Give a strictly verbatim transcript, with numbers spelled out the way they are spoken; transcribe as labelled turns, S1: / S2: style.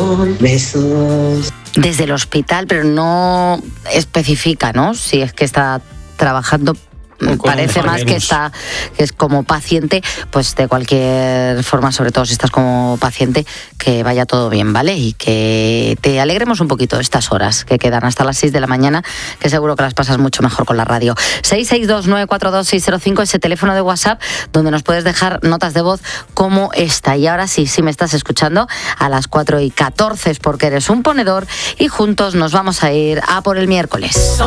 S1: corazón. Besos.
S2: Desde el hospital, pero no especifica, ¿no? Si es que está trabajando. Parece más que está que es como paciente, pues de cualquier forma, sobre todo si estás como paciente, que vaya todo bien, ¿vale? Y que te alegremos un poquito estas horas que quedan hasta las seis de la mañana, que seguro que las pasas mucho mejor con la radio. seis seis dos nueve cuatro dos seis cero cinco, ese teléfono de WhatsApp donde nos puedes dejar notas de voz como esta. Y ahora sí, si me estás escuchando, a las cuatro y catorce es porque eres un ponedor y juntos nos vamos a ir a por el miércoles.